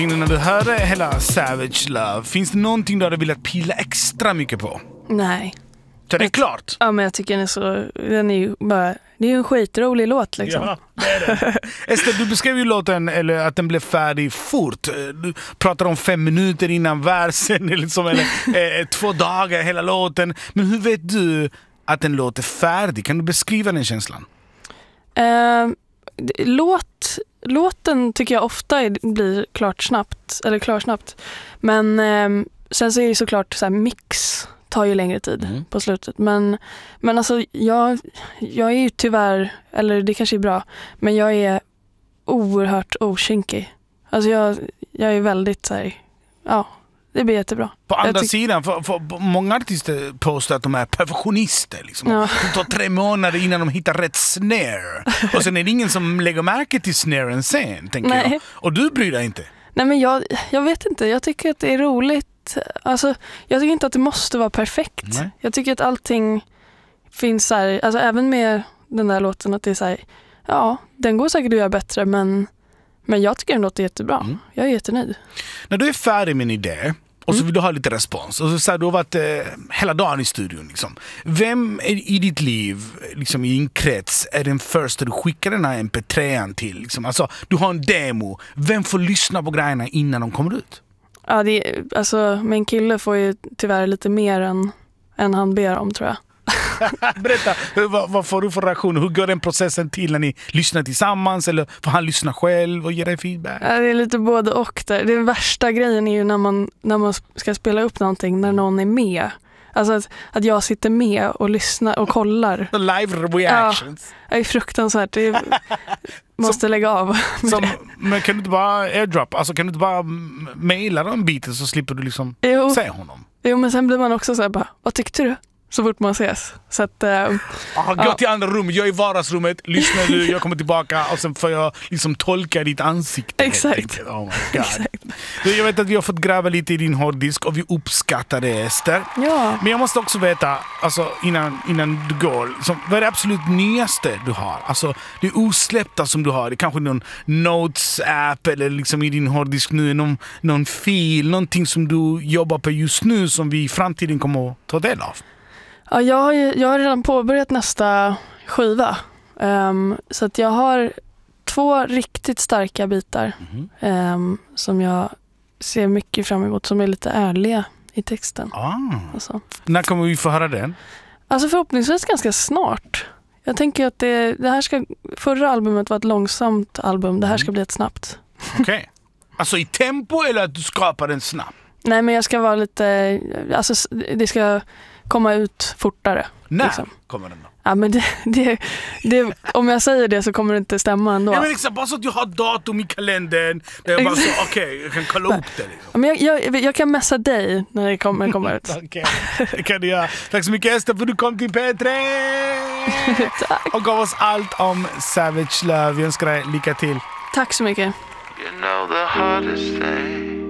När du hörde hela Savage Love, finns det någonting du hade velat pilla extra mycket på? Nej. Så det är klart. Ja, men jag tycker den är ju bara, det är ju en skitrolig låt liksom. Ja, det är det. Ester, du beskrev ju låten, eller att den blev färdig fort. Du pratar om 5 minuter innan versen, liksom, eller 2 dagar hela låten. Men hur vet du att en låt är färdig? Kan du beskriva den känslan? Låten tycker jag ofta blir klar snabbt. Men sen så är det såklart så här, mix tar ju längre tid på slutet. Men alltså jag är ju tyvärr, eller det kanske är bra, men jag är oerhört oskinkig. Alltså jag är väldigt så här, ja, det blir jättebra. På andra sidan, för många artister påstår att de är perfektionister. Liksom. Ja. De tar 3 månader innan de hittar rätt snare. Och sen är det ingen som lägger märke till snaren sen, tänker jag. Och du bryr dig inte? Nej, men jag vet inte. Jag tycker att det är roligt. Alltså, jag tycker inte att det måste vara perfekt. Nej. Jag tycker att allting finns så här, alltså även med den där låten, att det är så här, ja, den går säkert att göra bättre, men jag tycker den låter jättebra. Jag är jättenöjd. När du är färdig med en idé och så vill du ha lite respons, och så säger du har varit hela dagen i studion, liksom. Vem i ditt liv, liksom, i en krets, är den första du skickar den här MP3an till? Liksom? Alltså, du har en demo. Vem får lyssna på grejerna innan de kommer ut? Ja, alltså, min kille får ju tyvärr lite mer än han ber om, tror jag. Berätta, vad får du för reaktion? Hur går den processen till när ni lyssnar tillsammans? Eller får han lyssna själv och ge dig feedback? Ja, det är lite både och där. Den värsta grejen är ju när man ska spela upp någonting när någon är med. Alltså att jag sitter med och lyssnar och kollar. Live reactions. Ja, det är fruktansvärt. Det måste lägga av. Men kan du inte bara airdrop? Alltså kan du inte bara mejla en bit så slipper du liksom se honom? Jo, men sen blir man också så här bara, vad tyckte du? Så fort man ses. Så att, gå till andra rummet, jag är i vardagsrummet, lyssnar du, jag kommer tillbaka och sen får jag liksom tolka ditt ansikte. Exakt. Oh my God. Exakt. Jag vet att vi har fått gräva lite i din hårddisk och vi uppskattar det, Ester. Ja. Men jag måste också veta, alltså, innan du går, liksom, vad är det absolut nyaste du har? Alltså, det är osläppta som du har. Det är kanske någon Notes-app eller liksom i din hårddisk nu någon fil, någonting som du jobbar på just nu som vi i framtiden kommer att ta del av. Ja, jag har redan påbörjat nästa skiva. Så att jag har 2 riktigt starka bitar som jag ser mycket fram emot, som är lite ärliga i texten. Alltså. När kommer vi få höra den? Alltså förhoppningsvis ganska snart. Jag tänker att det här förra albumet var ett långsamt album. Det här ska bli ett snabbt. Okej. Alltså i tempo eller att du skapar den snabbt? Nej, men jag ska vara lite... Alltså det ska komma ut fortare. När liksom. kommer den då? Ja, men det, om jag säger det så kommer det inte stämma ändå. Ja, men liksom, bara så att jag har datum i kalendern. Där jag bara så, okej, jag kan kolla upp det. Liksom. Men jag kan messa dig när det kommer ut. Okej, det kan du göra. Tack så mycket, Ester, för du kom till P3! Tack. Och gav oss allt om Savage Love. Vi önskar dig lycka till. Tack så mycket. You know the hardest thing